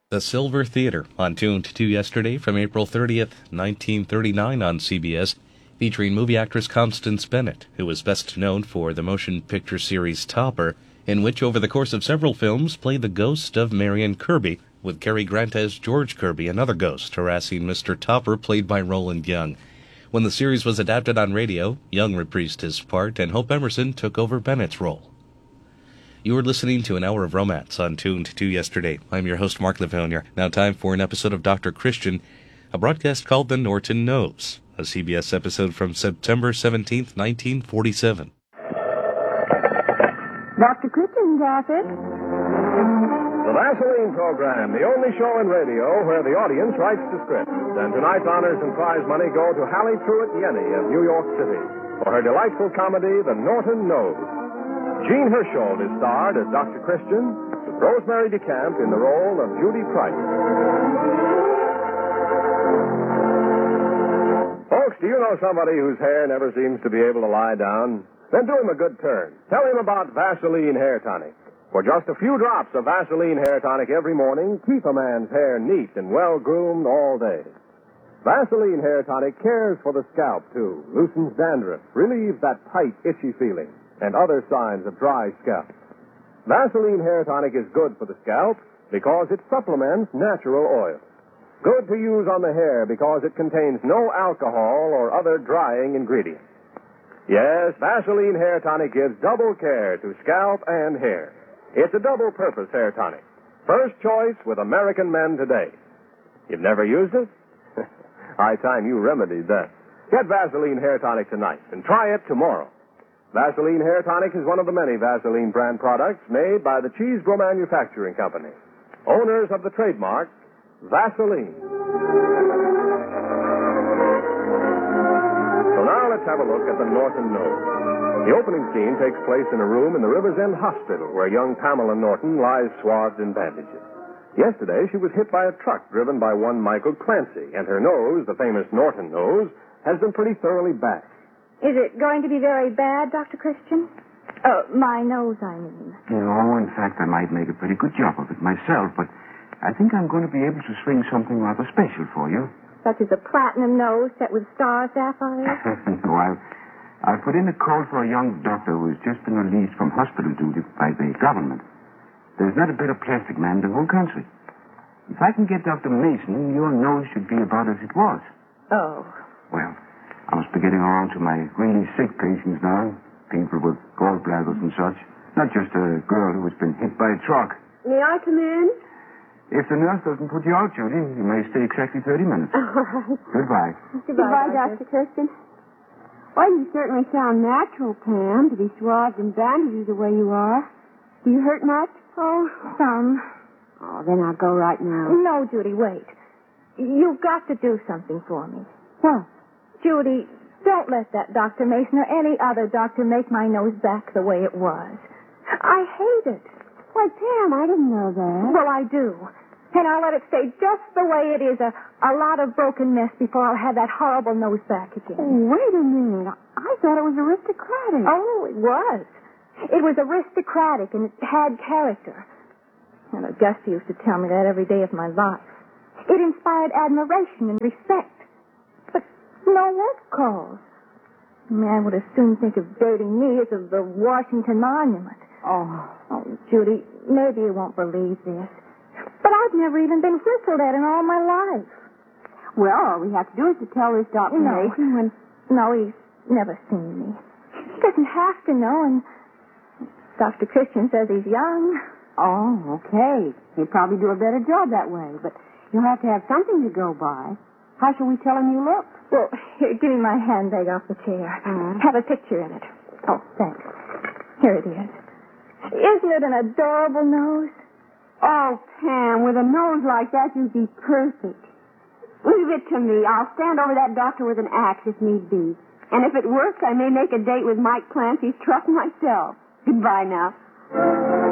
The Silver Theater, on Tuned to yesterday from April 30th, 1939 on CBS, featuring movie actress Constance Bennett, who was best known for the motion picture series Topper, in which over the course of several films played the ghost of Marion Kirby, with Cary Grant as George Kirby, another ghost, harassing Mr. Topper, played by Roland Young. When the series was adapted on radio, Young reprised his part, and Hope Emerson took over Bennett's role. You are listening to an hour of romance on Tuned to yesterday. I'm your host, Mark Livonia. Now time for an episode of Dr. Christian, a broadcast called The Norton Knows, a CBS episode from September 17th, 1947. Dr. Christian, Gossett. The Vaseline program, the only show in radio where the audience writes the script. And tonight's honors and prize money go to Hallie Truitt Yenny of New York City for her delightful comedy, The Norton Knows. Jean Hersholt is starred as Dr. Christian, with Rosemary DeCamp in the role of Judy Price. Folks, do you know somebody whose hair never seems to be able to lie down? Then do him a good turn. Tell him about Vaseline Hair Tonic. For just a few drops of Vaseline Hair Tonic every morning, keep a man's hair neat and well-groomed all day. Vaseline Hair Tonic cares for the scalp, too, loosens dandruff, relieves that tight, itchy feeling, and other signs of dry scalp. Vaseline Hair Tonic is good for the scalp because it supplements natural oil. Good to use on the hair because it contains no alcohol or other drying ingredients. Yes, Vaseline Hair Tonic gives double care to scalp and hair. It's a double-purpose hair tonic. First choice with American men today. You've never used it? High time you remedied that. Get Vaseline Hair Tonic tonight and try it tomorrow. Vaseline Hair Tonic is one of the many Vaseline brand products made by the Cheesebro Manufacturing Company, owners of the trademark Vaseline. So now let's have a look at the Norton Knows. The opening scene takes place in a room in the River's End Hospital where young Pamela Norton lies swathed in bandages. Yesterday, she was hit by a truck driven by one Michael Clancy, and her nose, the famous Norton nose, has been pretty thoroughly bashed. Is it going to be very bad, Dr. Christian? My nose, I mean. No, in fact, I might make a pretty good job of it myself, but I think I'm going to be able to swing something rather special for you. Such as a platinum nose set with star sapphires? No, I've put in a call for a young doctor who has just been released from hospital duty by the government. There's not a better plastic man in the whole country. If I can get Dr. Mason, your nose should be about as it was. Oh. Well, I must be getting around to my really sick patients now. People with gallbladders and such. Not just a girl who has been hit by a truck. May I come in? If the nurse doesn't put you out, Judy, you may stay exactly 30 minutes. All right. Goodbye. Goodbye, Dr. Kirsten. Why, you certainly sound natural, Pam, to be swathed in bandages the way you are. Do you hurt much? Oh, some. Oh, then I'll go right now. No, Judy, wait. You've got to do something for me. What? Judy, don't let that Dr. Mason or any other doctor make my nose back the way it was. I hate it. Why, Pam, I didn't know that. Well, I do. And I'll let it stay just the way it is, a lot of broken mess before I'll have that horrible nose back again. Oh, wait a minute. I thought it was aristocratic. Oh, it was. It was aristocratic, and it had character. And Augusta used to tell me that every day of my life. It inspired admiration and respect. But no work calls. A man would as soon think of dating me as of the Washington Monument. Oh, Judy, maybe you won't believe this, but I've never even been whistled at in all my life. Well, all we have to do is to tell this Dr. Mason when... No, he's never seen me. He doesn't have to know, and Dr. Christian says he's young. Oh, okay. He'd probably do a better job that way, but you'll have to have something to go by. How shall we tell him you look? Well, here, give me my handbag off the chair. Have a picture in it. Oh, thanks. Here it is. Isn't it an adorable nose? Oh, Pam, with a nose like that, you'd be perfect. Leave it to me. I'll stand over that doctor with an axe if need be. And if it works, I may make a date with Mike Clancy's truck myself. Goodbye now.